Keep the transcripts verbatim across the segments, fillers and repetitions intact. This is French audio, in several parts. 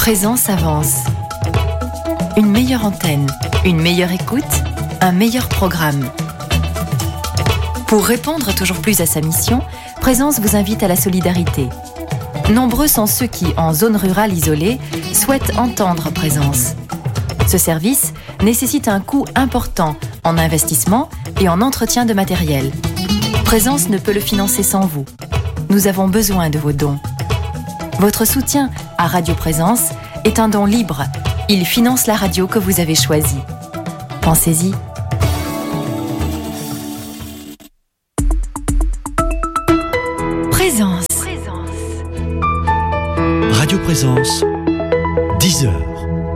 Présence avance. Une meilleure antenne, une meilleure écoute, un meilleur programme. Pour répondre toujours plus à sa mission, Présence vous invite à la solidarité. Nombreux sont ceux qui, en zone rurale isolée, souhaitent entendre Présence. Ce service nécessite un coût important en investissement et en entretien de matériel. Présence ne peut le financer sans vous. Nous avons besoin de vos dons. Votre soutien à Radio Présence est un don libre. Il finance la radio que vous avez choisie. Pensez-y. Présence. Radio Présence, dix heures.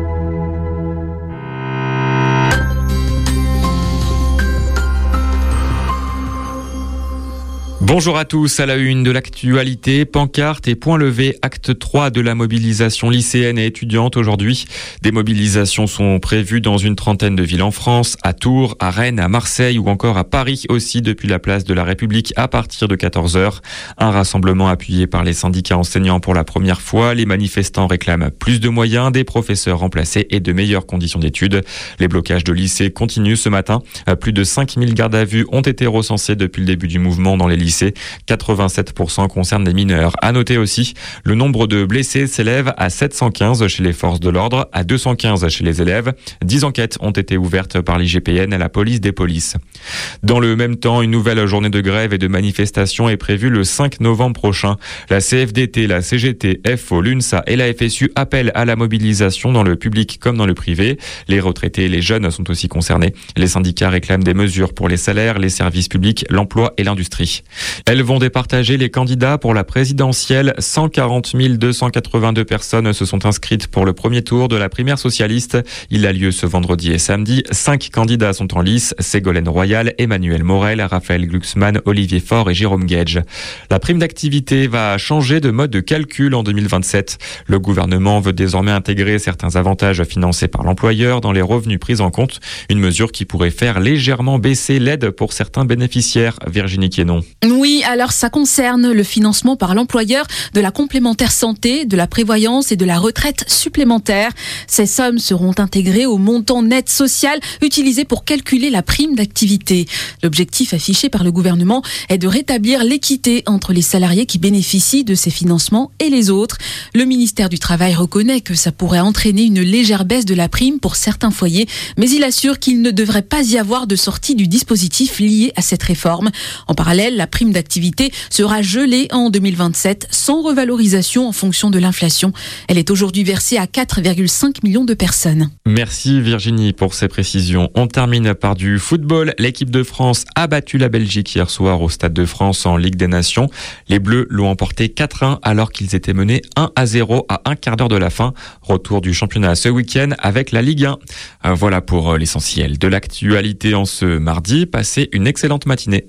Bonjour à tous, à la une de l'actualité, pancarte et point levé, acte trois de la mobilisation lycéenne et étudiante aujourd'hui. Des mobilisations sont prévues dans une trentaine de villes en France, à Tours, à Rennes, à Marseille ou encore à Paris aussi depuis la place de la République à partir de quatorze heures. Un rassemblement appuyé par les syndicats enseignants pour la première fois. Les manifestants réclament plus de moyens, des professeurs remplacés et de meilleures conditions d'études. Les blocages de lycées continuent ce matin. Plus de cinq mille gardes à vue ont été recensés depuis le début du mouvement dans les lycées. quatre-vingt-sept pour cent concernent des mineurs. À noter aussi, le nombre de blessés s'élève à sept cent quinze chez les forces de l'ordre, à deux cent quinze chez les élèves. dix enquêtes ont été ouvertes par l'I G P N à la police des polices. Dans le même temps, une nouvelle journée de grève et de manifestation est prévue le cinq novembre prochain. La C F D T, la C G T, F O, l'UNSA et la F S U appellent à la mobilisation dans le public comme dans le privé. Les retraités et les jeunes sont aussi concernés. Les syndicats réclament des mesures pour les salaires, les services publics, l'emploi et l'industrie. Elles vont départager les candidats pour la présidentielle. cent quarante mille deux cent quatre-vingt-deux personnes se sont inscrites pour le premier tour de la primaire socialiste. Il a lieu ce vendredi et samedi. Cinq candidats sont en lice. Ségolène Royal, Emmanuel Morel, Raphaël Glucksmann, Olivier Faure et Jérôme Gage. La prime d'activité va changer de mode de calcul en deux mille vingt-sept. Le gouvernement veut désormais intégrer certains avantages financés par l'employeur dans les revenus pris en compte. Une mesure qui pourrait faire légèrement baisser l'aide pour certains bénéficiaires. Virginie Quénon. Oui, alors ça concerne le financement par l'employeur de la complémentaire santé, de la prévoyance et de la retraite supplémentaire. Ces sommes seront intégrées au montant net social utilisé pour calculer la prime d'activité. L'objectif affiché par le gouvernement est de rétablir l'équité entre les salariés qui bénéficient de ces financements et les autres. Le ministère du Travail reconnaît que ça pourrait entraîner une légère baisse de la prime pour certains foyers, mais il assure qu'il ne devrait pas y avoir de sortie du dispositif lié à cette réforme. En parallèle, la prime d'activité sera gelée en deux mille vingt-sept sans revalorisation en fonction de l'inflation. Elle est aujourd'hui versée à quatre virgule cinq millions de personnes. Merci Virginie pour ces précisions. On termine par du football. L'équipe de France a battu la Belgique hier soir au Stade de France en Ligue des Nations. Les Bleus l'ont emporté quatre un alors qu'ils étaient menés un à zéro à un quart d'heure de la fin. Retour du championnat ce week-end avec la Ligue un. Voilà pour l'essentiel de l'actualité en ce mardi. Passez une excellente matinée.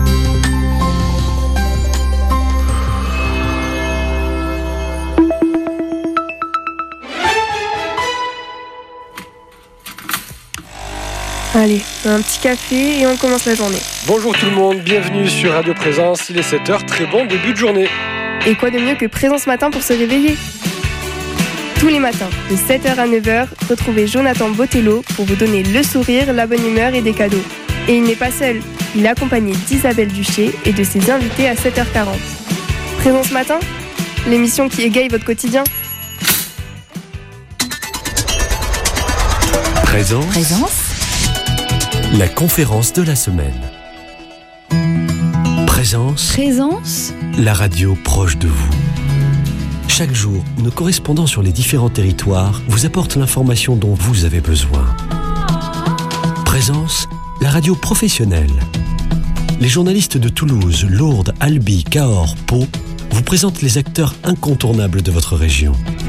Allez, un petit café et on commence la journée. Bonjour tout le monde, bienvenue sur Radio Présence, il est sept heures, très bon début de journée. Et quoi de mieux que Présence Matin pour se réveiller ? Tous les matins, de sept heures à neuf heures, retrouvez Jonathan Botello pour vous donner le sourire, la bonne humeur et des cadeaux. Et il n'est pas seul, il est accompagné d'Isabelle Duché et de ses invités à sept heures quarante. Présence Matin, l'émission qui égaye votre quotidien. Présence. Présence. La conférence de la semaine. Présence. Présence. La radio proche de vous. Chaque jour, nos correspondants sur les différents territoires vous apportent l'information dont vous avez besoin. Présence, la radio professionnelle. Les journalistes de Toulouse, Lourdes, Albi, Cahors, Pau vous présentent les acteurs incontournables de votre région.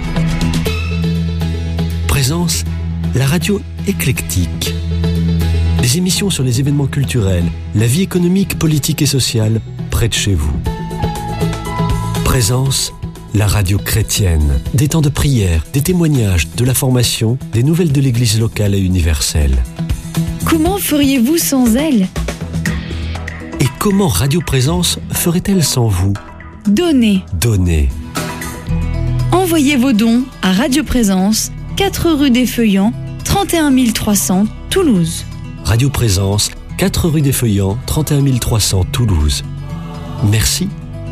Présence, la radio éclectique. Des émissions sur les événements culturels, la vie économique, politique et sociale près de chez vous. Présence, la radio chrétienne. Des temps de prière, des témoignages, de la formation, des nouvelles de l'église locale et universelle. Comment feriez-vous sans elle ? Et comment Radio Présence ferait-elle sans vous ? Donnez. Donnez. Envoyez vos dons à Radio Présence, quatre rue des Feuillants, trente et un mille trois cents, Toulouse. Radio Présence, quatre rue des Feuillants, trente et un mille trois cents, Toulouse. Merci.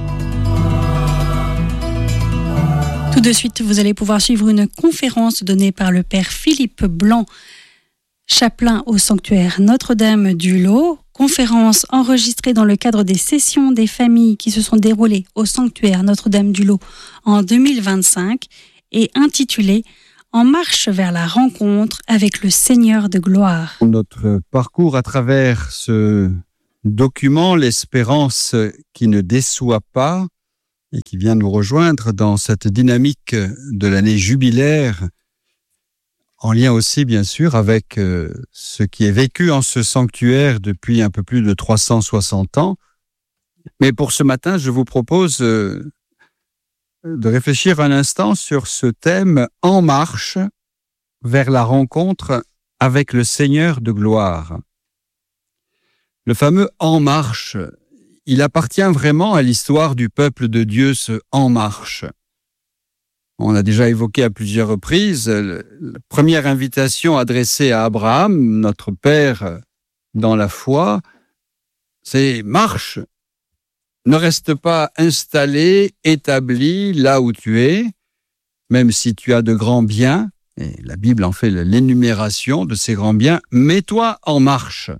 Tout de suite, vous allez pouvoir suivre une conférence donnée par le père Philippe Blanc, chapelain au sanctuaire Notre-Dame du Lot. Conférence enregistrée dans le cadre des sessions des familles qui se sont déroulées au sanctuaire Notre-Dame du Lot en deux mille vingt-cinq et intitulée « En marche vers la rencontre avec le Seigneur de gloire ». Notre parcours à travers ce document, l'espérance qui ne déçoit pas et qui vient nous rejoindre dans cette dynamique de l'année jubilaire, en lien aussi, bien sûr, avec euh, ce qui est vécu en ce sanctuaire depuis un peu plus de trois cent soixante ans. Mais pour ce matin, je vous propose euh, de réfléchir un instant sur ce thème « En marche vers la rencontre avec le Seigneur de gloire ». Le fameux « En marche », il appartient vraiment à l'histoire du peuple de Dieu, ce « En marche ». On a déjà évoqué à plusieurs reprises la première invitation adressée à Abraham, notre père dans la foi, c'est « marche ». Ne reste pas installé, établi là où tu es, même si tu as de grands biens, et la Bible en fait l'énumération de ces grands biens, mets-toi en marche.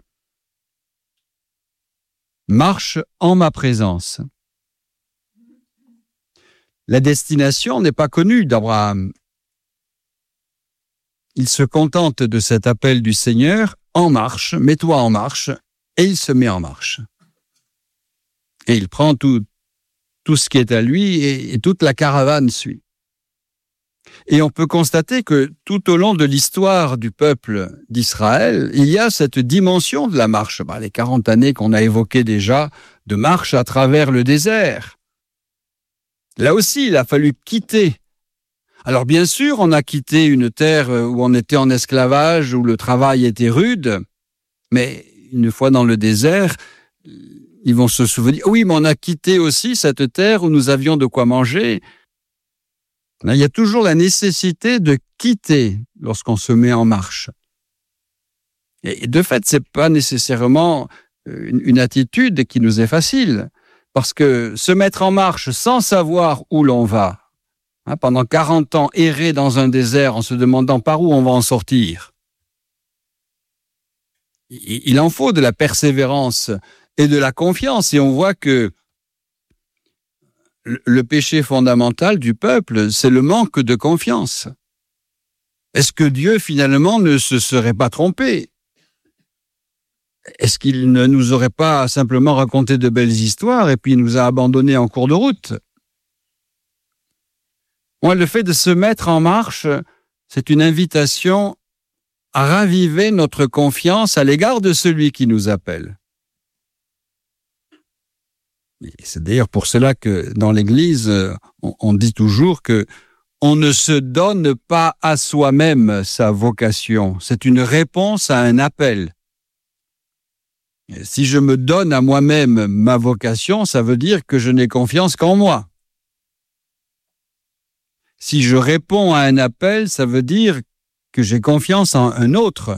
Marche en ma présence. La destination n'est pas connue d'Abraham. Il se contente de cet appel du Seigneur, en marche, mets-toi en marche, et il se met en marche. Et il prend tout, tout ce qui est à lui et, et toute la caravane suit. Et on peut constater que tout au long de l'histoire du peuple d'Israël, il y a cette dimension de la marche. Bah, les quarante années qu'on a évoquées déjà de marche à travers le désert. Là aussi, il a fallu quitter. Alors bien sûr, on a quitté une terre où on était en esclavage, où le travail était rude, mais une fois dans le désert, ils vont se souvenir, oui, mais on a quitté aussi cette terre où nous avions de quoi manger. Il y a toujours la nécessité de quitter lorsqu'on se met en marche. Et de fait, c'est pas nécessairement une, une attitude qui nous est facile. Parce que se mettre en marche sans savoir où l'on va, hein, pendant quarante ans, errer dans un désert en se demandant par où on va en sortir, il en faut de la persévérance et de la confiance. Et on voit que le péché fondamental du peuple, c'est le manque de confiance. Est-ce que Dieu, finalement, ne se serait pas trompé ? Est-ce qu'il ne nous aurait pas simplement raconté de belles histoires et puis nous a abandonnés en cours de route ? Moi, le fait de se mettre en marche, c'est une invitation à raviver notre confiance à l'égard de celui qui nous appelle. Et c'est d'ailleurs pour cela que dans l'Église, on, on dit toujours que on ne se donne pas à soi-même sa vocation. C'est une réponse à un appel. Si je me donne à moi-même ma vocation, ça veut dire que je n'ai confiance qu'en moi. Si je réponds à un appel, ça veut dire que j'ai confiance en un autre.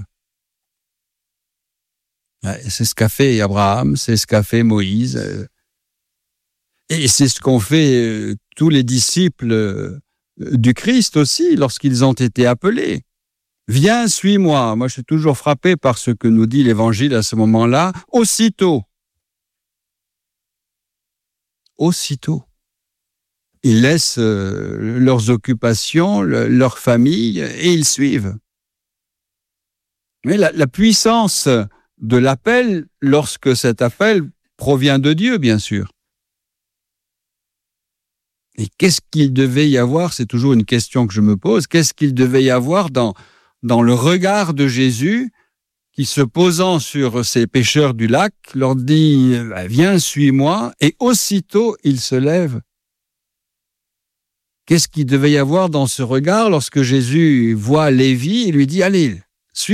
C'est ce qu'a fait Abraham, c'est ce qu'a fait Moïse. Et c'est ce qu'ont fait tous les disciples du Christ aussi lorsqu'ils ont été appelés. Viens, suis-moi. Moi, je suis toujours frappé par ce que nous dit l'Évangile à ce moment-là. Aussitôt. Aussitôt. Ils laissent euh, leurs occupations, le, leur famille, et ils suivent. Mais la, la puissance de l'appel, lorsque cet appel provient de Dieu, bien sûr. Et qu'est-ce qu'il devait y avoir, c'est toujours une question que je me pose, qu'est-ce qu'il devait y avoir dans dans le regard de Jésus, qui se posant sur ces pêcheurs du lac, leur dit « Viens, suis-moi » et aussitôt il se lève. Qu'est-ce qu'il devait y avoir dans ce regard lorsque Jésus voit Lévi et lui dit « Allez, suis-moi »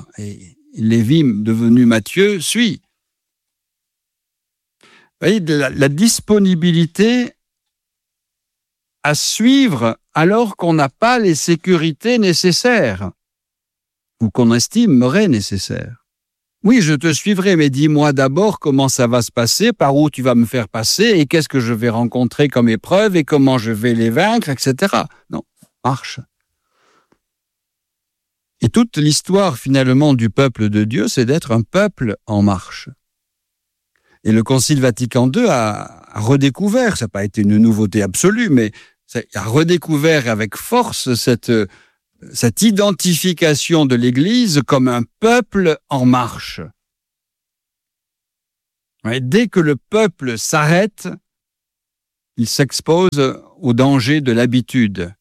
et Lévi, devenu Matthieu, suit. Vous voyez, la, la disponibilité à suivre alors qu'on n'a pas les sécurités nécessaires ou qu'on estimerait nécessaires. Oui, je te suivrai, mais dis-moi d'abord comment ça va se passer, par où tu vas me faire passer et qu'est-ce que je vais rencontrer comme épreuve et comment je vais les vaincre, et cetera. Non, marche. Et toute l'histoire finalement du peuple de Dieu, c'est d'être un peuple en marche. Et le Concile Vatican deux a, a redécouvert, ça n'a pas été une nouveauté absolue, mais ça a redécouvert avec force cette, cette identification de l'Église comme un peuple en marche. Et dès que le peuple s'arrête, il s'expose au danger de l'habitude.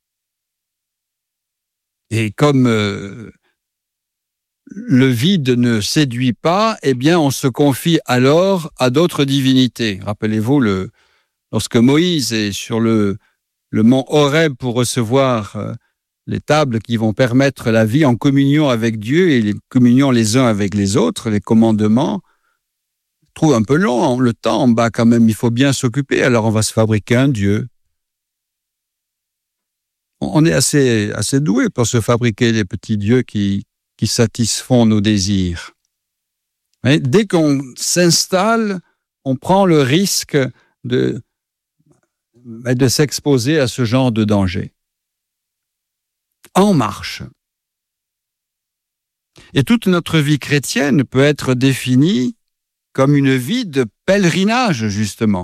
Et comme euh, le vide ne séduit pas, eh bien, on se confie alors à d'autres divinités. Rappelez-vous, le, lorsque Moïse est sur le, le mont Horeb pour recevoir euh, les tables qui vont permettre la vie en communion avec Dieu et les communions les uns avec les autres, les commandements, je trouve un peu long, le temps en bas quand même, il faut bien s'occuper, alors on va se fabriquer un Dieu. On est assez, assez doué pour se fabriquer des petits dieux qui, qui satisfont nos désirs. Mais dès qu'on s'installe, on prend le risque de, de s'exposer à ce genre de danger. En marche. Et toute notre vie chrétienne peut être définie comme une vie de pèlerinage, justement.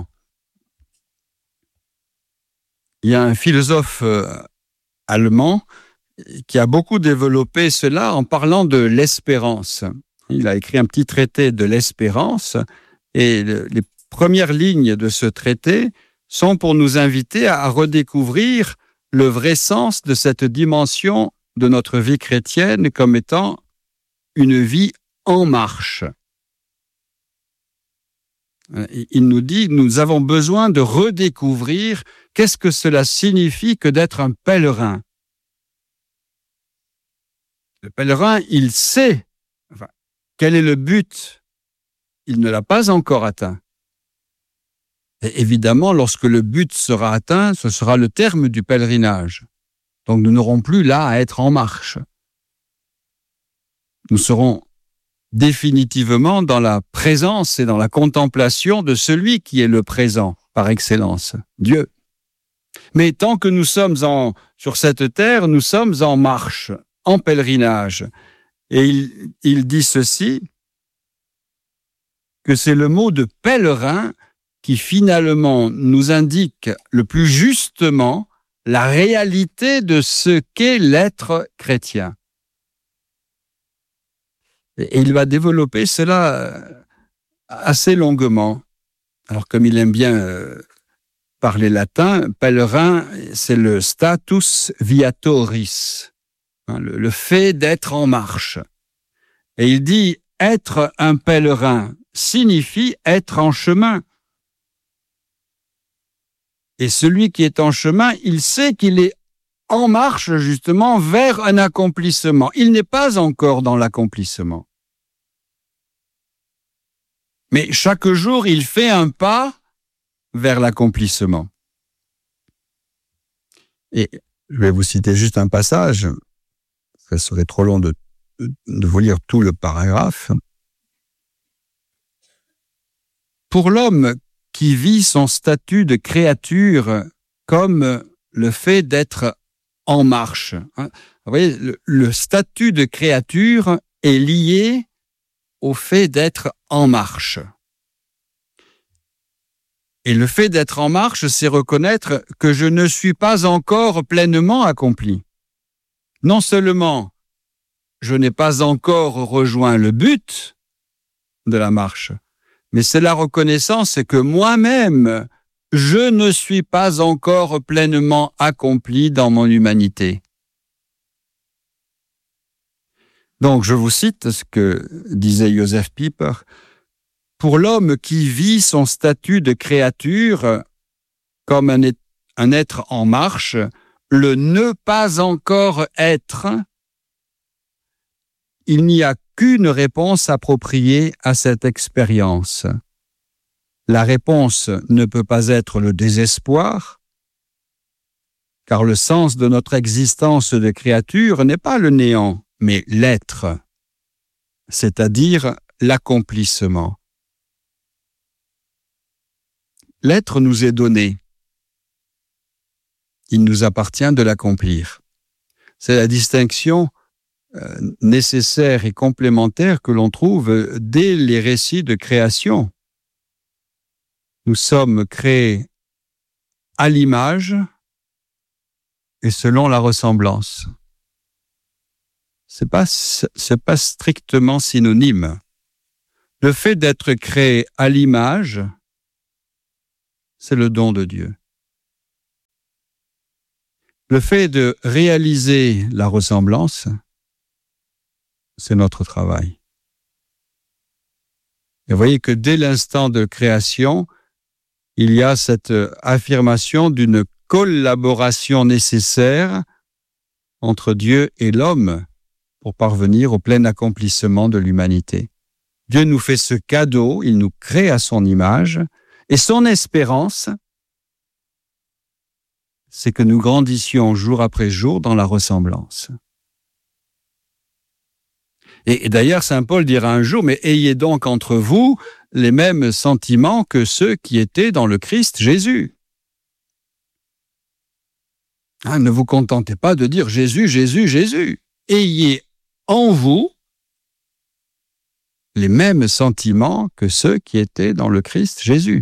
Il y a un philosophe allemand qui a beaucoup développé cela en parlant de l'espérance. Il a écrit un petit traité de l'espérance et le, les premières lignes de ce traité sont pour nous inviter à redécouvrir le vrai sens de cette dimension de notre vie chrétienne comme étant une vie en marche. Il nous dit, nous avons besoin de redécouvrir qu'est-ce que cela signifie que d'être un pèlerin. Le pèlerin, il sait enfin, quel est le but. Il ne l'a pas encore atteint. Et évidemment, lorsque le but sera atteint, ce sera le terme du pèlerinage. Donc nous n'aurons plus là à être en marche. Nous serons définitivement dans la présence et dans la contemplation de celui qui est le présent par excellence, Dieu. Mais tant que nous sommes en, sur cette terre, nous sommes en marche, en pèlerinage. Et il, il dit ceci, que c'est le mot de pèlerin qui finalement nous indique le plus justement la réalité de ce qu'est l'être chrétien. Et il va développer cela assez longuement. Alors, comme il aime bien euh, parler latin, pèlerin, c'est le status viatoris, hein, le, le fait d'être en marche. Et il dit, être un pèlerin signifie être en chemin. Et celui qui est en chemin, il sait qu'il est en marche justement vers un accomplissement. Il n'est pas encore dans l'accomplissement. Mais chaque jour, il fait un pas vers l'accomplissement. Et je vais vous citer juste un passage. Ça serait trop long de, de vous lire tout le paragraphe. Pour l'homme qui vit son statut de créature comme le fait d'être en marche. Vous voyez, le, le statut de créature est lié au fait d'être en marche. Et le fait d'être en marche, c'est reconnaître que je ne suis pas encore pleinement accompli. Non seulement je n'ai pas encore rejoint le but de la marche, mais c'est la reconnaissance que moi-même, je ne suis pas encore pleinement accompli dans mon humanité. Donc, je vous cite ce que disait Joseph Pieper. Pour l'homme qui vit son statut de créature comme un, un être en marche, le ne pas encore être, il n'y a qu'une réponse appropriée à cette expérience. La réponse ne peut pas être le désespoir, car le sens de notre existence de créature n'est pas le néant, mais l'être, c'est-à-dire l'accomplissement. L'être nous est donné. Il nous appartient de l'accomplir. C'est la distinction euh, nécessaire et complémentaire que l'on trouve dès les récits de création. Nous sommes créés à l'image et selon la ressemblance. C'est pas, c'est pas strictement synonyme. Le fait d'être créé à l'image, c'est le don de Dieu. Le fait de réaliser la ressemblance, c'est notre travail. Et vous voyez que dès l'instant de création, il y a cette affirmation d'une collaboration nécessaire entre Dieu et l'homme pour parvenir au plein accomplissement de l'humanité. Dieu nous fait ce cadeau, il nous crée à son image, et son espérance, c'est que nous grandissions jour après jour dans la ressemblance. Et, et d'ailleurs, saint Paul dira un jour, mais ayez donc entre vous les mêmes sentiments que ceux qui étaient dans le Christ Jésus. Hein, ne vous contentez pas de dire Jésus, Jésus, Jésus. Ayez en vous les mêmes sentiments que ceux qui étaient dans le Christ Jésus.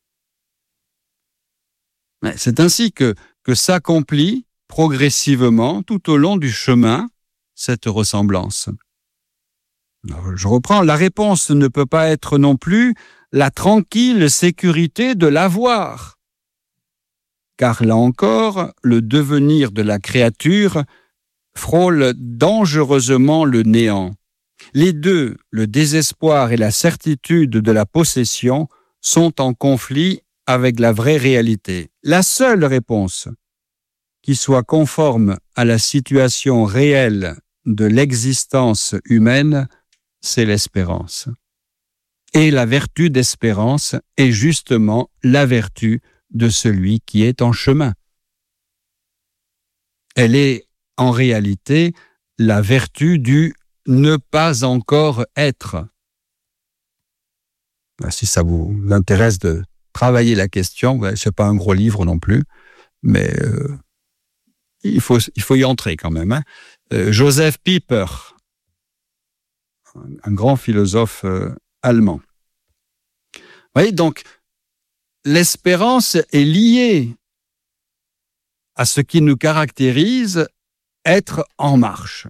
C'est ainsi que, que s'accomplit progressivement tout au long du chemin cette ressemblance. Alors, je reprends, la réponse ne peut pas être non plus la tranquille sécurité de l'avoir. Car là encore, le devenir de la créature frôle dangereusement le néant. Les deux, le désespoir et la certitude de la possession, sont en conflit avec la vraie réalité. La seule réponse qui soit conforme à la situation réelle de l'existence humaine, c'est l'espérance. Et la vertu d'espérance est justement la vertu de celui qui est en chemin. Elle est en réalité la vertu du ne pas encore être. Si ça vous intéresse de travailler la question, ouais, c'est pas un gros livre non plus, mais euh, il faut il faut y entrer quand même. Hein. Euh, Joseph Pieper, un, un grand philosophe euh, allemand. Vous voyez, donc l'espérance est liée à ce qui nous caractérise, être en marche.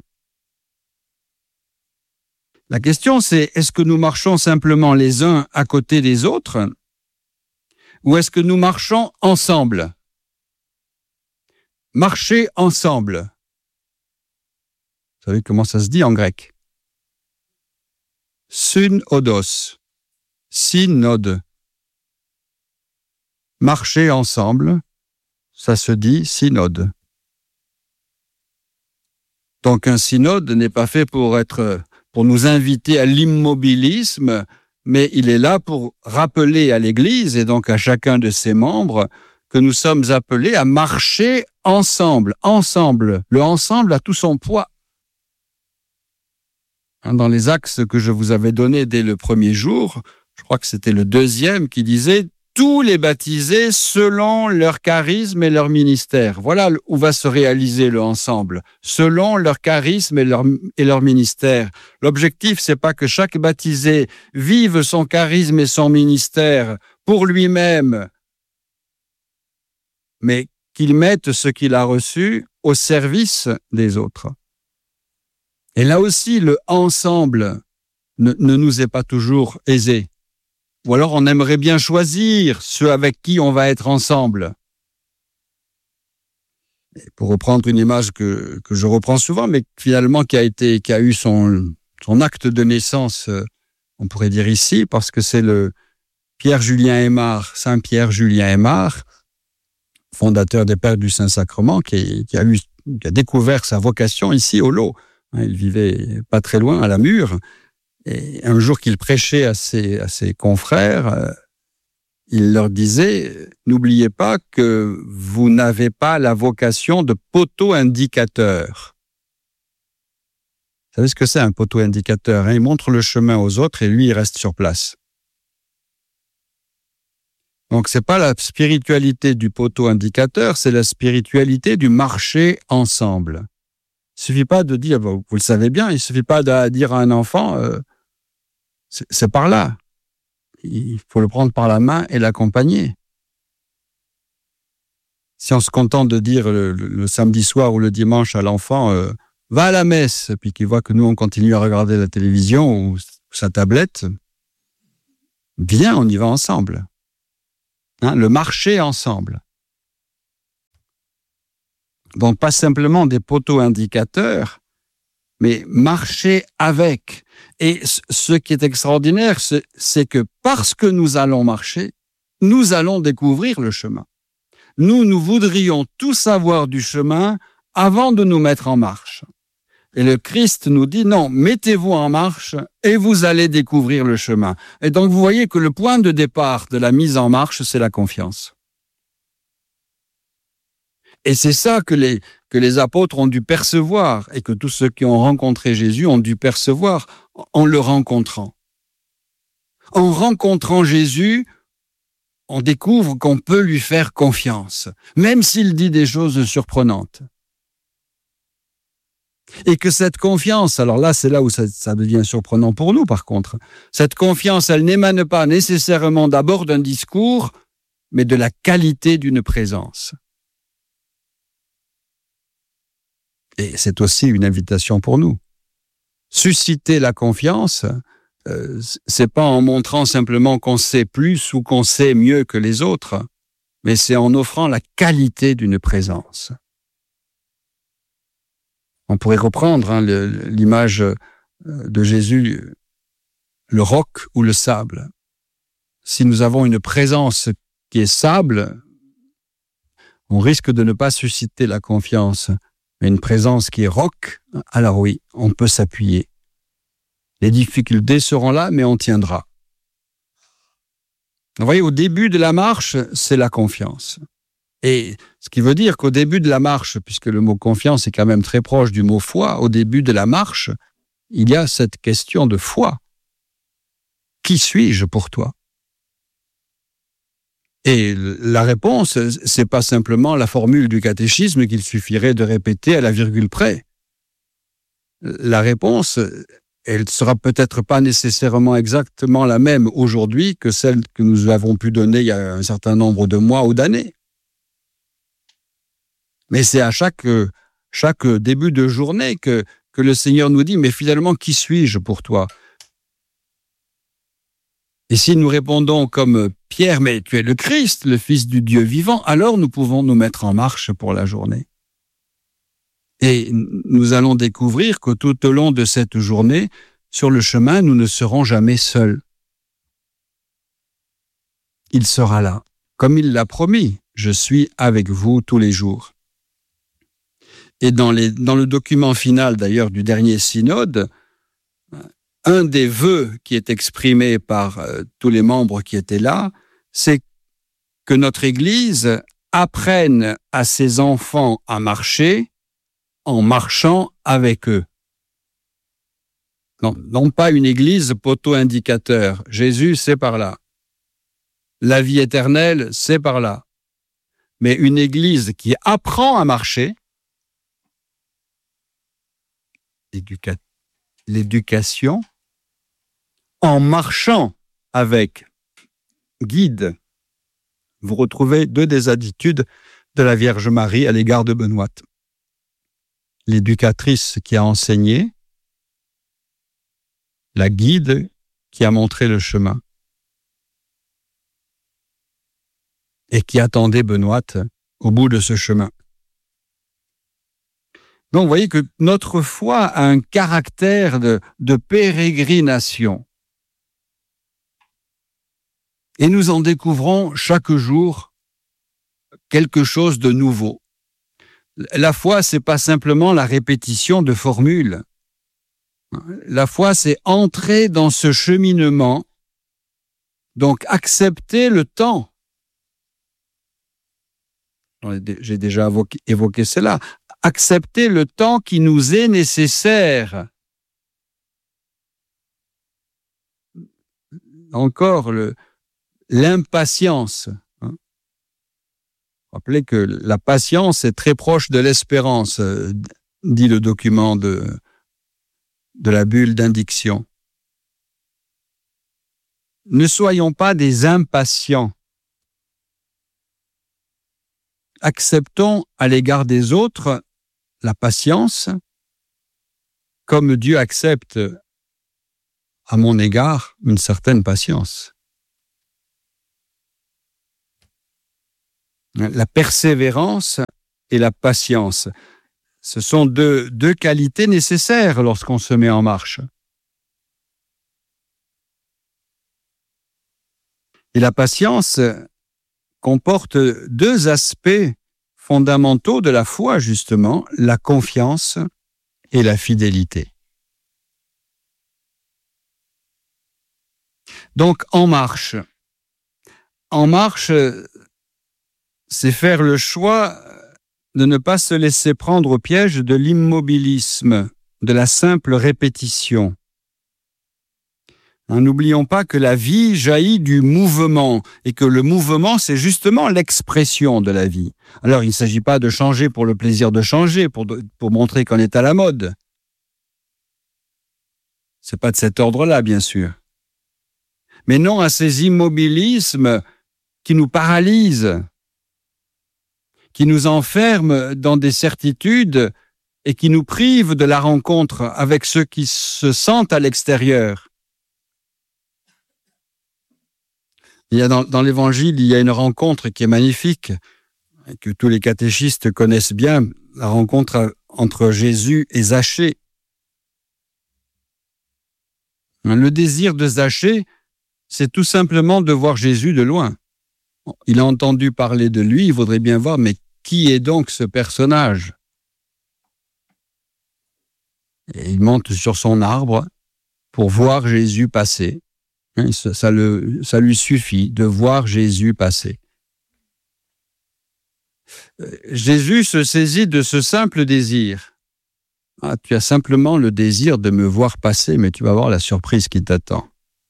La question, c'est est-ce que nous marchons simplement les uns à côté des autres ou est-ce que nous marchons ensemble? Marcher ensemble. Vous savez comment ça se dit en grec? Synodos. Synode. Marcher ensemble, ça se dit synode. Donc un synode n'est pas fait pour être, pour nous inviter à l'immobilisme, mais il est là pour rappeler à l'Église et donc à chacun de ses membres que nous sommes appelés à marcher ensemble, ensemble. Le ensemble a tout son poids. Dans les axes que je vous avais donnés dès le premier jour, je crois que c'était le deuxième qui disait tous les baptisés selon leur charisme et leur ministère. Voilà où va se réaliser le ensemble, selon leur charisme et leur, et leur ministère. L'objectif, c'est pas que chaque baptisé vive son charisme et son ministère pour lui-même, mais qu'il mette ce qu'il a reçu au service des autres. Et là aussi, le ensemble ne, ne nous est pas toujours aisé. Ou alors on aimerait bien choisir ceux avec qui on va être ensemble. Et pour reprendre une image que, que je reprends souvent, mais finalement qui a été, qui a eu son, son acte de naissance, on pourrait dire ici, parce que c'est le Pierre-Julien Aymar, Saint Pierre-Julien Aymar, fondateur des Pères du Saint-Sacrement, qui, qui, a eu, qui a découvert sa vocation ici au Lot. Il vivait pas très loin, à la Mure. Et un jour qu'il prêchait à ses, à ses confrères, euh, il leur disait, n'oubliez pas que vous n'avez pas la vocation de poteau indicateur. Vous savez ce que c'est un poteau indicateur, hein? Il montre le chemin aux autres et lui, il reste sur place. Donc, c'est pas la spiritualité du poteau indicateur, c'est la spiritualité du marcher ensemble. Il suffit pas de dire, vous le savez bien, il suffit pas de dire à un enfant, euh, c'est, c'est par là. Il faut le prendre par la main et l'accompagner. Si on se contente de dire le, le, le samedi soir ou le dimanche à l'enfant, euh, va à la messe, puis qu'il voit que nous, on continue à regarder la télévision ou sa tablette, viens, on y va ensemble. Hein, le marcher ensemble. Donc, pas simplement des poteaux indicateurs, mais marcher avec. Et ce qui est extraordinaire, c'est, c'est que parce que nous allons marcher, nous allons découvrir le chemin. Nous, nous voudrions tout savoir du chemin avant de nous mettre en marche. Et le Christ nous dit, non, mettez-vous en marche et vous allez découvrir le chemin. Et donc, vous voyez que le point de départ de la mise en marche, c'est la confiance. Et c'est ça que les, que les apôtres ont dû percevoir et que tous ceux qui ont rencontré Jésus ont dû percevoir en le rencontrant. En rencontrant Jésus, on découvre qu'on peut lui faire confiance, même s'il dit des choses surprenantes. Et que cette confiance, alors là, c'est là où ça, ça devient surprenant pour nous, par contre. Cette confiance, elle n'émane pas nécessairement d'abord d'un discours, mais de la qualité d'une présence. Et c'est aussi une invitation pour nous. Susciter la confiance, euh, c'est pas en montrant simplement qu'on sait plus ou qu'on sait mieux que les autres, mais c'est en offrant la qualité d'une présence. On pourrait reprendre hein, le, l'image de Jésus, le roc ou le sable. Si nous avons une présence qui est sable, on risque de ne pas susciter la confiance. Mais une présence qui est roc, alors oui, on peut s'appuyer. Les difficultés seront là, mais on tiendra. Vous voyez, au début de la marche, c'est la confiance. Et ce qui veut dire qu'au début de la marche, puisque le mot confiance est quand même très proche du mot foi, au début de la marche, il y a cette question de foi. Qui suis-je pour toi? Et la réponse, c'est pas simplement la formule du catéchisme qu'il suffirait de répéter à la virgule près. La réponse, elle sera peut-être pas nécessairement exactement la même aujourd'hui que celle que nous avons pu donner il y a un certain nombre de mois ou d'années. Mais c'est à chaque, chaque début de journée que, que le Seigneur nous dit, mais finalement, qui suis-je pour toi? Et si nous répondons comme Pierre, mais tu es le Christ, le Fils du Dieu vivant, alors nous pouvons nous mettre en marche pour la journée. Et nous allons découvrir que tout au long de cette journée, sur le chemin, nous ne serons jamais seuls. Il sera là, comme il l'a promis, je suis avec vous tous les jours. Et dans, les, dans le document final d'ailleurs du dernier synode, un des vœux qui est exprimé par euh, tous les membres qui étaient là, c'est que notre Église apprenne à ses enfants à marcher en marchant avec eux. Non, non pas une Église poteau indicateur. Jésus, c'est par là. La vie éternelle, c'est par là. Mais une Église qui apprend à marcher, L'éduca- l'éducation, en marchant avec guide. Vous retrouvez deux des attitudes de la Vierge Marie à l'égard de Benoît. L'éducatrice qui a enseigné, la guide qui a montré le chemin et qui attendait Benoît au bout de ce chemin. Donc, vous voyez que notre foi a un caractère de, de pérégrination. Et nous en découvrons chaque jour quelque chose de nouveau. La foi, c'est pas simplement la répétition de formules. La foi, c'est entrer dans ce cheminement Donc, accepter le temps. J'ai déjà évoqué, évoqué cela. Accepter le temps qui nous est nécessaire. Encore le, l'impatience. Hein. Rappelez que la patience est très proche de l'espérance, euh, dit le document de, de la bulle d'indiction. Ne soyons pas des impatients. Acceptons à l'égard des autres la patience, comme Dieu accepte à mon égard une certaine patience. La persévérance et la patience, ce sont deux, deux qualités nécessaires lorsqu'on se met en marche. Et la patience comporte deux aspects fondamentaux de la foi, justement, la confiance et la fidélité. Donc, en marche. En marche, c'est faire le choix de ne pas se laisser prendre au piège de l'immobilisme, de la simple répétition. N'oublions pas que la vie jaillit du mouvement et que le mouvement, c'est justement l'expression de la vie. Alors, il ne s'agit pas de changer pour le plaisir de changer, pour, de, pour montrer qu'on est à la mode. C'est pas de cet ordre-là, bien sûr. Mais non à ces immobilismes qui nous paralysent, qui nous enferment dans des certitudes et qui nous privent de la rencontre avec ceux qui se sentent à l'extérieur. Il y a dans, dans l'Évangile, il y a une rencontre qui est magnifique, que tous les catéchistes connaissent bien, la rencontre entre Jésus et Zachée. Le désir de Zachée, c'est tout simplement de voir Jésus de loin. Il a entendu parler de lui, il voudrait bien voir, mais qui est donc ce personnage? Et il monte sur son arbre pour voir Jésus passer. Ça, ça, le, ça lui suffit de voir Jésus passer. Jésus se saisit de ce simple désir. Ah, tu as simplement le désir de me voir passer, mais tu vas voir la surprise qui t'attend.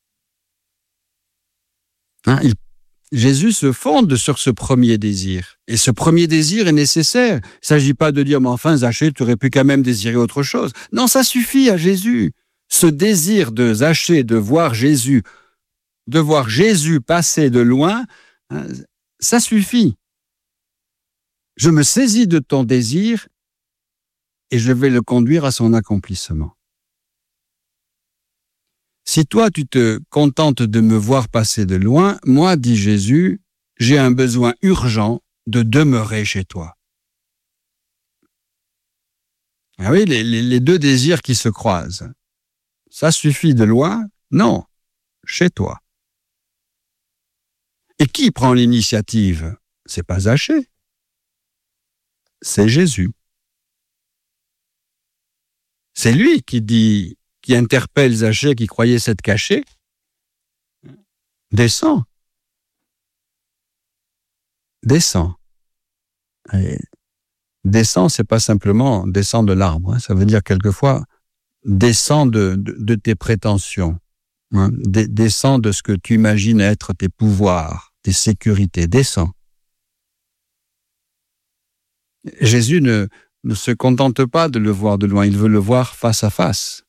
Hein, il, Jésus se fonde sur ce premier désir. Et ce premier désir est nécessaire. Il ne s'agit pas de dire, mais enfin, Zachée, tu aurais pu quand même désirer autre chose. Non, ça suffit à Jésus. Ce désir de Zachée de voir Jésus, de voir Jésus passer de loin, ça suffit. Je me saisis de ton désir et je vais le conduire à son accomplissement. Si toi, tu te contentes de me voir passer de loin, moi, dit Jésus, j'ai un besoin urgent de demeurer chez toi. Ah oui, les, les, les deux désirs qui se croisent. Ça suffit de loin? Non, chez toi. Et qui prend l'initiative? C'est pas Zachée. C'est Jésus. C'est lui qui dit, qui interpelle Zachée qui croyait s'être caché. Descends. Descends. Et descends, c'est pas simplement descends de l'arbre. Hein. Ça veut dire quelquefois descends de, de, de tes prétentions. Hein. D- descends de ce que tu imagines être tes pouvoirs, tes sécurités. Descends. Jésus ne, ne se contente pas de le voir de loin, il veut le voir face à face.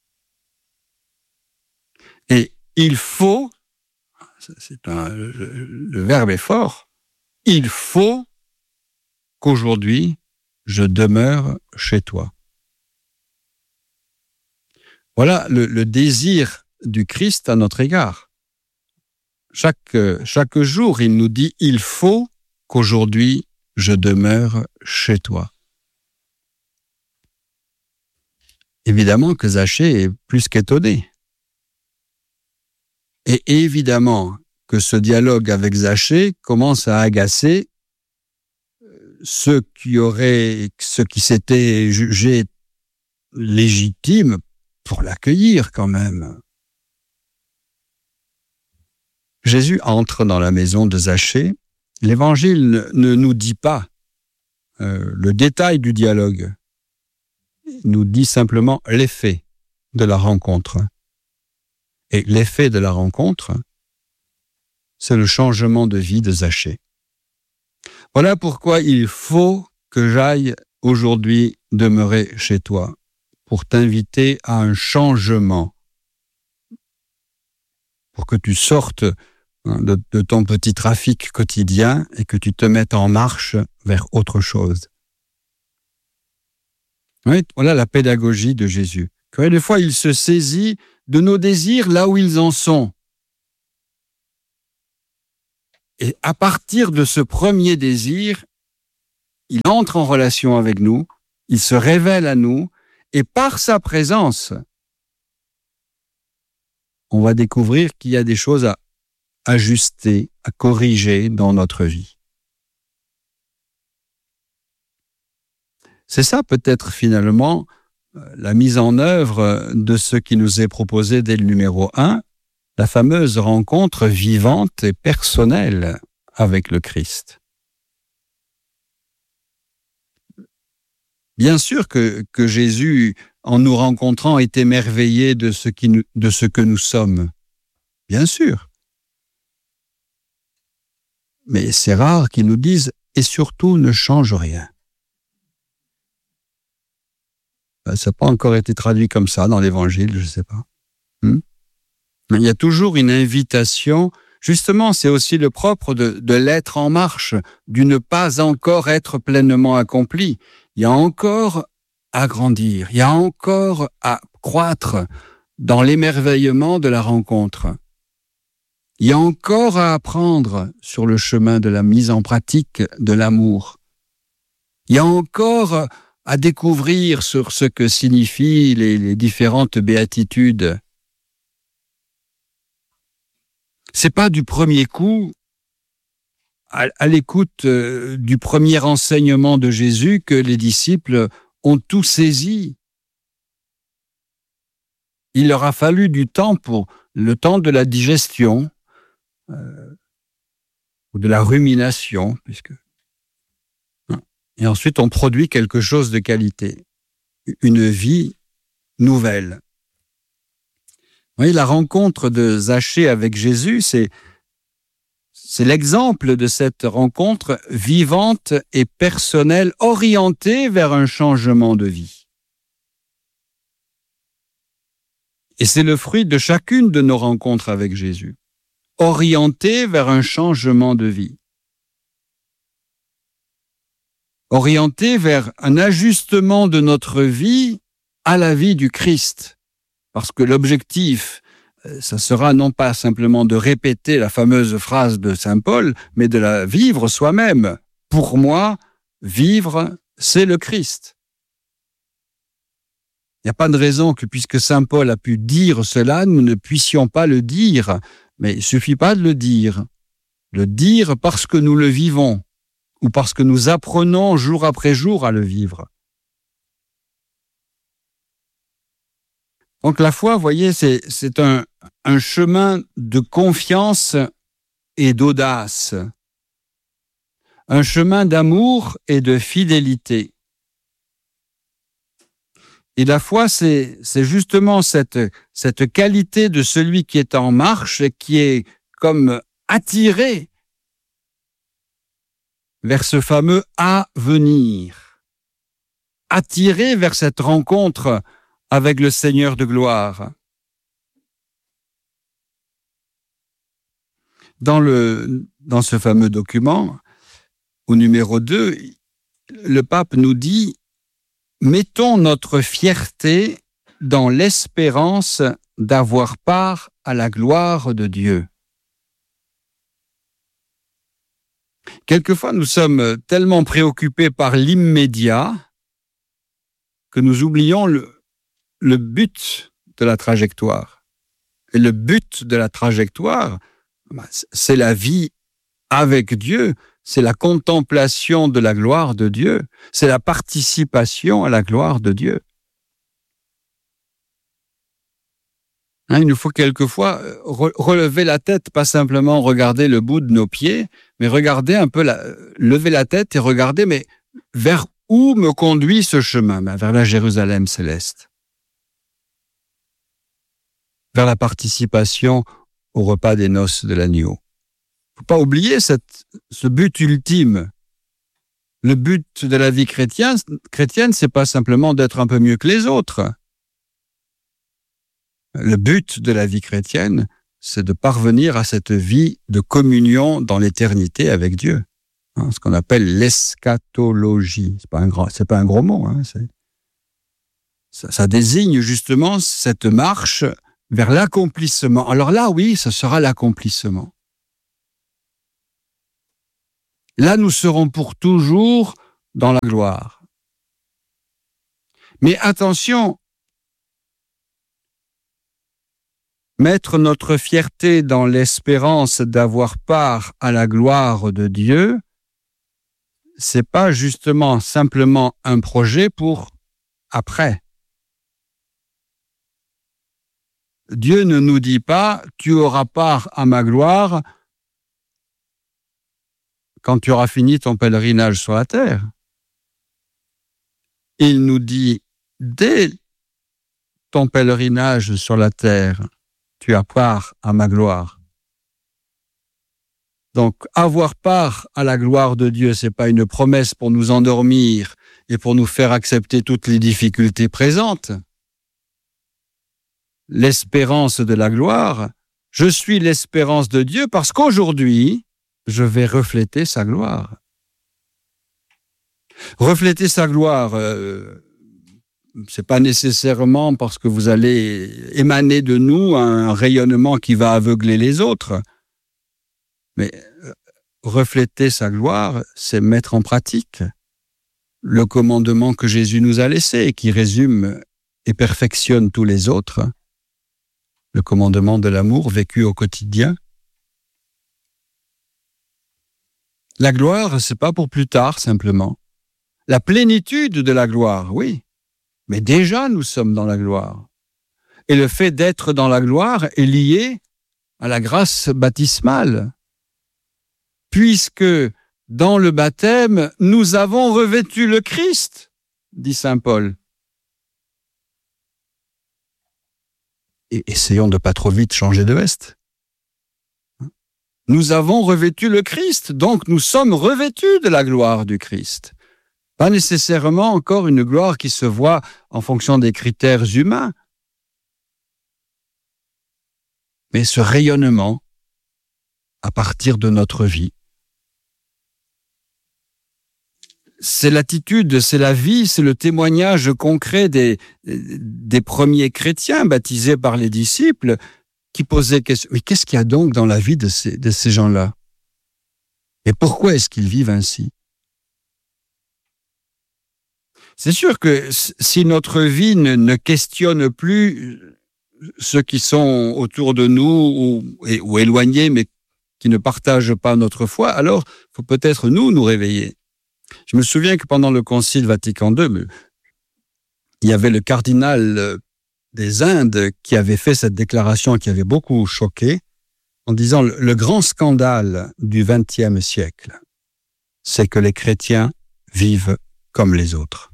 Et il faut, c'est un, le, le verbe est fort, il faut qu'aujourd'hui je demeure chez toi. Voilà le, le désir du Christ à notre égard. Chaque, chaque jour, il nous dit, il faut qu'aujourd'hui je demeure chez toi. Évidemment que Zachée est plus qu'étonné. Et évidemment que ce dialogue avec Zachée commence à agacer ceux qui auraient, ceux qui s'étaient jugés légitimes pour l'accueillir quand même. Jésus entre dans la maison de Zachée. L'Évangile ne, ne nous dit pas euh, le détail du dialogue. Il nous dit simplement l'effet de la rencontre. Et l'effet de la rencontre, c'est le changement de vie de Zachée. Voilà pourquoi il faut que j'aille aujourd'hui demeurer chez toi, pour t'inviter à un changement, pour que tu sortes de, de ton petit trafic quotidien et que tu te mettes en marche vers autre chose. Oui, voilà la pédagogie de Jésus. Que des fois, il se saisit de nos désirs là où ils en sont. Et à partir de ce premier désir, il entre en relation avec nous, il se révèle à nous, et par sa présence, on va découvrir qu'il y a des choses à ajuster, à corriger dans notre vie. C'est ça peut-être finalement la mise en œuvre de ce qui nous est proposé dès le numéro un, la fameuse rencontre vivante et personnelle avec le Christ. Bien sûr que, que Jésus, en nous rencontrant, est émerveillé de ce, qui nous, de ce que nous sommes. Bien sûr. Mais c'est rare qu'il nous dise « et surtout ne change rien ». Ben, ça n'a pas encore été traduit comme ça dans l'Évangile, je ne sais pas. Hmm? Il y a toujours une invitation. Justement, c'est aussi le propre de, de l'être en marche, du ne pas encore être pleinement accompli. Il y a encore à grandir, il y a encore à croître dans l'émerveillement de la rencontre. Il y a encore à apprendre sur le chemin de la mise en pratique de l'amour. Il y a encore à découvrir sur ce que signifient les, les différentes béatitudes. C'est pas du premier coup, à, à l'écoute euh, du premier enseignement de Jésus, que les disciples ont tout saisi. Il leur a fallu du temps pour le temps de la digestion, euh, ou de la rumination, puisque et ensuite on produit quelque chose de qualité, une vie nouvelle. Vous voyez, la rencontre de Zachée avec Jésus, c'est, c'est l'exemple de cette rencontre vivante et personnelle, orientée vers un changement de vie. Et c'est le fruit de chacune de nos rencontres avec Jésus, orientée vers un changement de vie. Orienté vers un ajustement de notre vie à la vie du Christ. Parce que l'objectif, ça sera non pas simplement de répéter la fameuse phrase de saint Paul, mais de la vivre soi-même. Pour moi, vivre, c'est le Christ. Il n'y a pas de raison que, puisque saint Paul a pu dire cela, nous ne puissions pas le dire. Mais il ne suffit pas de le dire. Le dire parce que nous le vivons, ou parce que nous apprenons jour après jour à le vivre. Donc la foi, vous voyez, c'est, c'est un, un chemin de confiance et d'audace, un chemin d'amour et de fidélité. Et la foi, c'est, c'est justement cette, cette qualité de celui qui est en marche et qui est comme attiré vers ce fameux « à venir », attiré vers cette rencontre avec le Seigneur de gloire. Dans, le, dans ce fameux document, au numéro deux, le pape nous dit « Mettons notre fierté dans l'espérance d'avoir part à la gloire de Dieu ». Quelquefois, nous sommes tellement préoccupés par l'immédiat que nous oublions le, le but de la trajectoire. Et le but de la trajectoire, c'est la vie avec Dieu, c'est la contemplation de la gloire de Dieu, c'est la participation à la gloire de Dieu. Hein, il nous faut quelquefois re- relever la tête, pas simplement regarder le bout de nos pieds, mais regarder un peu, la, lever la tête et regarder, mais vers où me conduit ce chemin? Ben, vers la Jérusalem céleste. Vers la participation au repas des noces de l'agneau. Il ne faut pas oublier cette, ce but ultime. Le but de la vie chrétienne, chrétienne, c'est pas simplement d'être un peu mieux que les autres. Le but de la vie chrétienne, c'est de parvenir à cette vie de communion dans l'éternité avec Dieu. Hein, ce qu'on appelle l'eschatologie. C'est pas un grand, c'est pas un gros mot. Hein, c'est, ça, ça désigne justement cette marche vers l'accomplissement. Alors là, oui, ce sera l'accomplissement. Là, nous serons pour toujours dans la gloire. Mais attention, mettre notre fierté dans l'espérance d'avoir part à la gloire de Dieu, c'est pas justement simplement un projet pour après. Dieu ne nous dit pas « tu auras part à ma gloire » quand tu auras fini ton pèlerinage sur la terre. Il nous dit, dès ton pèlerinage sur la terre, tu as part à ma gloire. Donc, avoir part à la gloire de Dieu, c'est pas une promesse pour nous endormir et pour nous faire accepter toutes les difficultés présentes. L'espérance de la gloire, je suis l'espérance de Dieu parce qu'aujourd'hui, je vais refléter sa gloire. Refléter sa gloire, euh, c'est pas nécessairement parce que vous allez émaner de nous un rayonnement qui va aveugler les autres. Mais euh, refléter sa gloire, c'est mettre en pratique le commandement que Jésus nous a laissé et qui résume et perfectionne tous les autres. Le commandement de l'amour vécu au quotidien. La gloire, c'est pas pour plus tard, simplement. La plénitude de la gloire, oui. Mais déjà, nous sommes dans la gloire. Et le fait d'être dans la gloire est lié à la grâce baptismale. Puisque, dans le baptême, nous avons revêtu le Christ, dit saint Paul. Et essayons de pas trop vite changer de veste. Nous avons revêtu le Christ, donc nous sommes revêtus de la gloire du Christ. Pas nécessairement encore une gloire qui se voit en fonction des critères humains, mais ce rayonnement à partir de notre vie. C'est l'attitude, c'est la vie, c'est le témoignage concret des, des premiers chrétiens baptisés par les disciples qui posaient question. Mais qu'est-ce qu'il y a donc dans la vie de ces, de ces gens-là? Et pourquoi est-ce qu'ils vivent ainsi? C'est sûr que si notre vie ne, ne questionne plus ceux qui sont autour de nous ou, et, ou éloignés, mais qui ne partagent pas notre foi, alors il faut peut-être nous nous réveiller. Je me souviens que pendant le Concile Vatican deux, il y avait le cardinal des Indes qui avait fait cette déclaration qui avait beaucoup choqué, en disant le, le grand scandale du vingtième siècle, c'est que les chrétiens vivent comme les autres.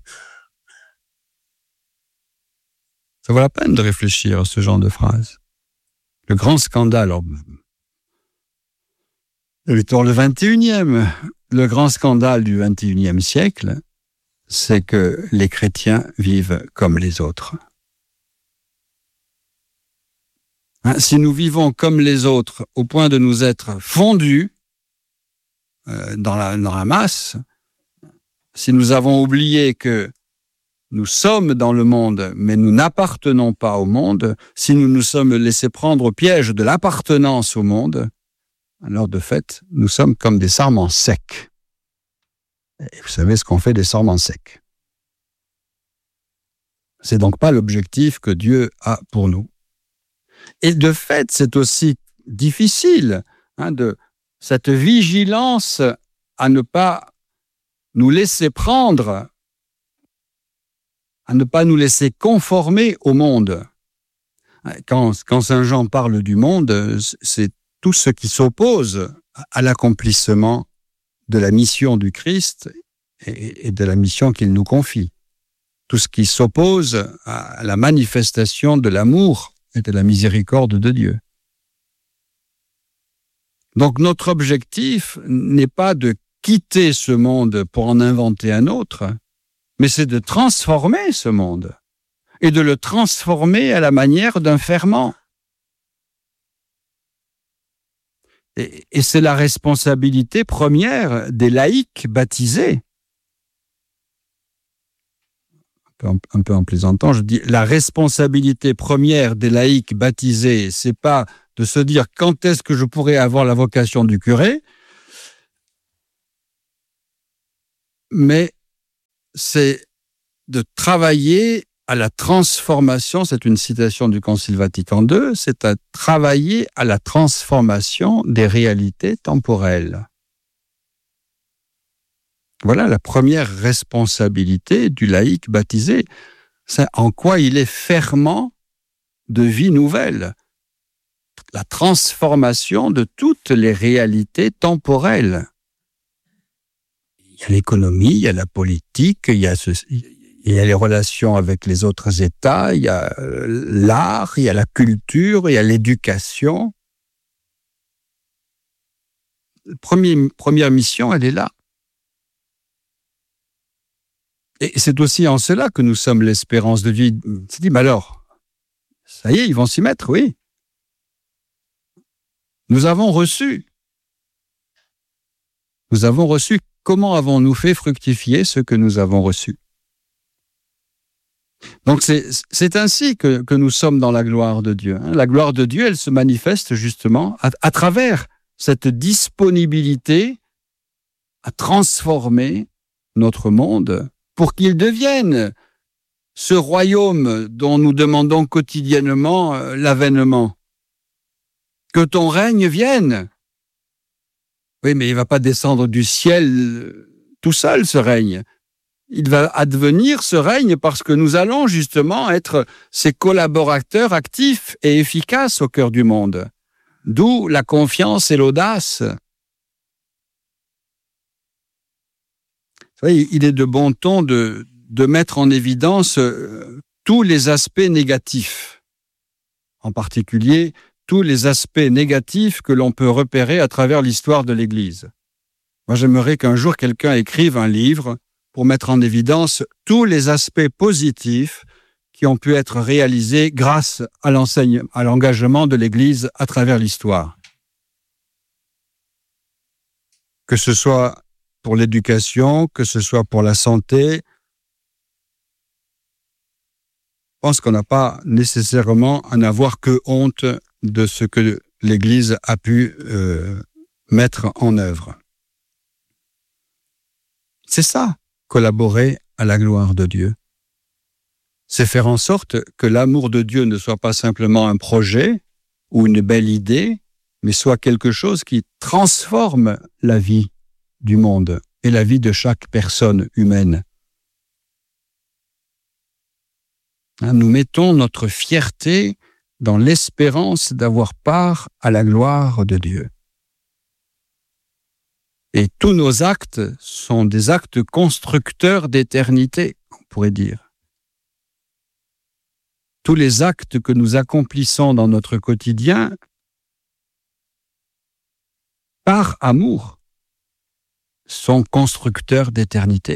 Ça vaut la peine de réfléchir à ce genre de phrase. Le grand scandale, alors, le vingt et unième, le grand scandale du vingt et unième siècle, c'est que les chrétiens vivent comme les autres. Hein, si nous vivons comme les autres au point de nous être fondus euh, dans, la, dans la masse, si nous avons oublié que nous sommes dans le monde, mais nous n'appartenons pas au monde, si nous nous sommes laissés prendre au piège de l'appartenance au monde, alors de fait, nous sommes comme des sarments secs. Et vous savez ce qu'on fait des sarments secs. C'est donc pas l'objectif que Dieu a pour nous. Et de fait, c'est aussi difficile, hein, de cette vigilance à ne pas nous laisser prendre, à ne pas nous laisser conformer au monde. Quand, quand Saint Jean parle du monde, c'est tout ce qui s'oppose à l'accomplissement de la mission du Christ et de la mission qu'il nous confie. Tout ce qui s'oppose à la manifestation de l'amour et de la miséricorde de Dieu. Donc notre objectif n'est pas de quitter ce monde pour en inventer un autre, mais c'est de transformer ce monde et de le transformer à la manière d'un ferment. Et, et c'est la responsabilité première des laïcs baptisés. Un peu, un peu en plaisantant, je dis la responsabilité première des laïcs baptisés, c'est pas de se dire quand est-ce que je pourrais avoir la vocation du curé, mais c'est de travailler à la transformation, c'est une citation du Concile Vatican deux, c'est à travailler à la transformation des réalités temporelles. Voilà la première responsabilité du laïc baptisé, c'est en quoi il est ferment de vie nouvelle. La transformation de toutes les réalités temporelles. Il y a l'économie, il y a la politique, il y a, ce, il y a les relations avec les autres États, il y a l'art, il y a la culture, il y a l'éducation. Première, première mission, elle est là. Et c'est aussi en cela que nous sommes l'espérance de vie. C'est dit, mais alors, ça y est, ils vont s'y mettre, oui. Nous avons reçu. Nous avons reçu. Comment avons-nous fait fructifier ce que nous avons reçu? Donc c'est, c'est ainsi que, que nous sommes dans la gloire de Dieu. La gloire de Dieu, elle se manifeste justement à, à travers cette disponibilité à transformer notre monde pour qu'il devienne ce royaume dont nous demandons quotidiennement l'avènement. Que ton règne vienne. Oui, mais il ne va pas descendre du ciel tout seul, ce règne. Il va advenir, ce règne, parce que nous allons justement être ses collaborateurs actifs et efficaces au cœur du monde. D'où la confiance et l'audace. Vous voyez, il est de bon ton de, de mettre en évidence tous les aspects négatifs, en particulier tous les aspects négatifs que l'on peut repérer à travers l'histoire de l'Église. Moi, j'aimerais qu'un jour quelqu'un écrive un livre pour mettre en évidence tous les aspects positifs qui ont pu être réalisés grâce à l'enseignement, à l'engagement de l'Église à travers l'histoire. Que ce soit pour l'éducation, que ce soit pour la santé, je pense qu'on n'a pas nécessairement à n'avoir que honte de ce que l'Église a pu euh, mettre en œuvre. C'est ça, collaborer à la gloire de Dieu. C'est faire en sorte que l'amour de Dieu ne soit pas simplement un projet ou une belle idée, mais soit quelque chose qui transforme la vie du monde et la vie de chaque personne humaine. Nous mettons notre fierté dans l'espérance d'avoir part à la gloire de Dieu. Et tous nos actes sont des actes constructeurs d'éternité, on pourrait dire. Tous les actes que nous accomplissons dans notre quotidien, par amour, sont constructeurs d'éternité.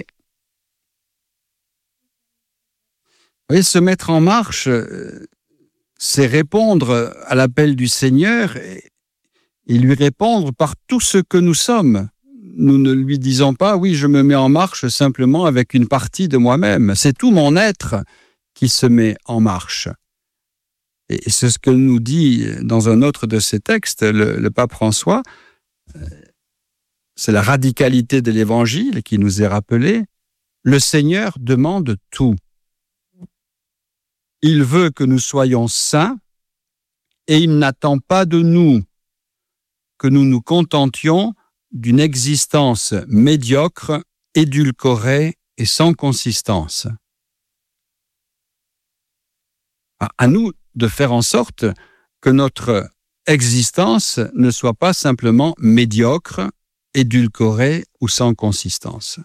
Vous voyez, se mettre en marche, c'est répondre à l'appel du Seigneur et, et lui répondre par tout ce que nous sommes. Nous ne lui disons pas, oui, je me mets en marche simplement avec une partie de moi-même. C'est tout mon être qui se met en marche. Et c'est ce que nous dit dans un autre de ses textes, le, le pape François. C'est la radicalité de l'Évangile qui nous est rappelée. Le Seigneur demande tout. Il veut que nous soyons saints et il n'attend pas de nous que nous nous contentions d'une existence médiocre, édulcorée et sans consistance. à, à nous de faire en sorte que notre existence ne soit pas simplement médiocre, édulcorée ou sans consistance.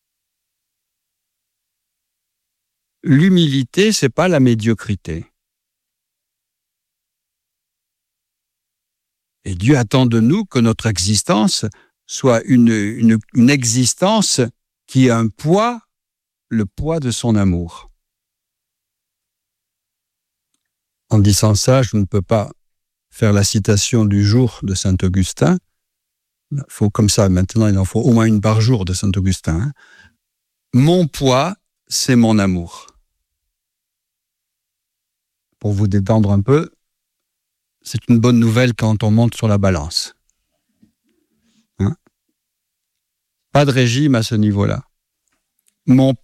L'humilité, c'est pas la médiocrité. Et Dieu attend de nous que notre existence soit une, une, une existence qui a un poids, le poids de son amour. En disant ça, je ne peux pas faire la citation du jour de saint Augustin. Il faut comme ça, maintenant il en faut au moins une par jour de saint Augustin. Hein. Mon poids, c'est mon amour. Pour vous détendre un peu, c'est une bonne nouvelle quand on monte sur la balance. Hein? Pas de régime à ce niveau-là. Mon